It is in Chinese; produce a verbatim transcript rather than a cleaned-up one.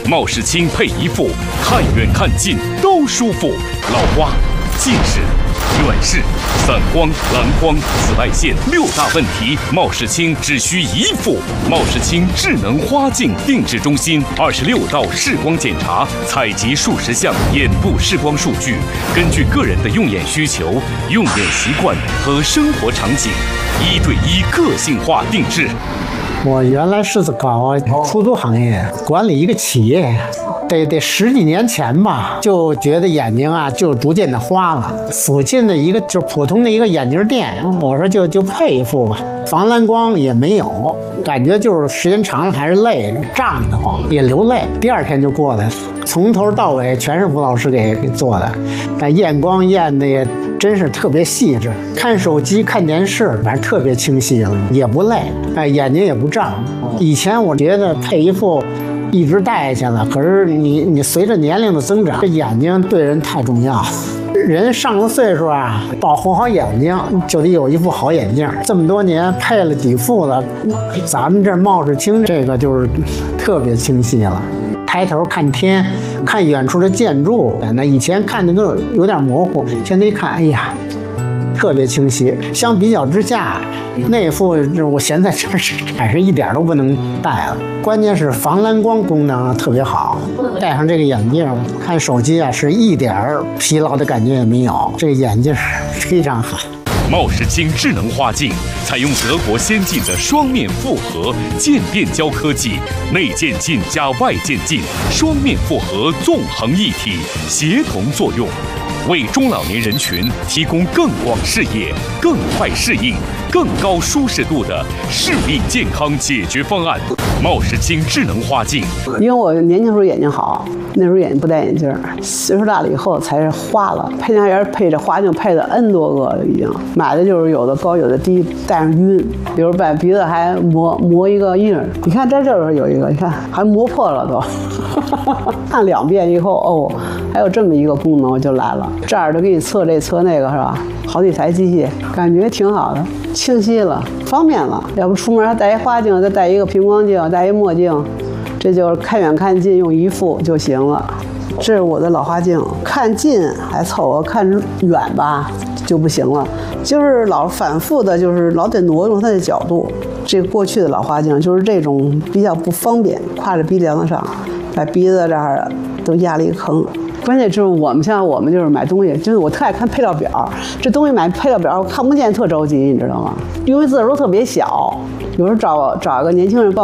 茂世清配一副，看远看近都舒服。老花、近视、远视、散光、蓝光、紫外线六大问题，茂世清只需一副。茂世清智能花镜定制中心二十六道视光检查，采集数十项眼部视光数据，根据个人的用眼需求、用眼习惯和生活场景，一对一个性化定制。 我原来是搞出租行业，管理一个企业，得得十几年前吧，就觉得眼睛啊就逐渐的花了。附近的一个就是普通的一个眼镜店，我说就就配一副吧，防蓝光也没有，感觉就是时间长了还是累，胀得慌，也流泪。第二天就过来了，从头到尾全是吴老师给给做的，哎，验光验的也真是特别细致，看手机看电视反正特别清晰了，也不累，哎，眼睛也不胀。以前我觉得配一副一直戴下来，可是你你随着年龄的增长，这眼睛对人太重要。人上了岁数啊，保护好眼睛就得有一副好眼镜。这么多年配了几副了，咱们这茂世清这个就是特别清晰了。抬头看天，看远处的建筑，那以前看的都有点模糊，现在一看，哎呀，特别清晰。相比较之下，那副我现在真是还是一点都不能戴了。关键是防蓝光功能特别好，戴上这个眼镜看手机啊，是一点疲劳的感觉也没有。这个眼镜非常好。 茂世清智能花镜采用德国先进的双面复合渐变胶科技，内渐进加外渐进，双面复合纵横一体，协同作用，为中老年人群提供更广视野、更快适应、更高舒适度的视力健康解决方案。茂世清智能花镜， 因为我年轻时候眼睛好，那时候眼睛不戴眼镜，岁数大了以后才是花了。配家园配着花镜配的 N 多个了，已经买的就是有的高有的低，戴上晕。比如把鼻子还磨磨一个印儿，你看在这儿有一个，你看还磨破了都。看两遍以后，哦，还有这么一个功能就来了，这儿就给你测这测那个是吧？好几台机器，感觉挺好的，清晰了，方便了。要不出门还戴一花镜，再戴一个平光镜，戴一墨镜，这就是看远看近用一副就行了。这是我的老花镜，看近还凑合，看远吧就不行了，就是老反复的，就是老得挪动它的角度。这个过去的老花镜就是这种比较不方便，挎着鼻梁子上，把鼻子这儿都压了一坑。关键就是我们像我们就是买东西，就是我特爱看配料表，这东西买配料表我看不见特着急，你知道吗？因为字数特别小，有时候找找个年轻人帮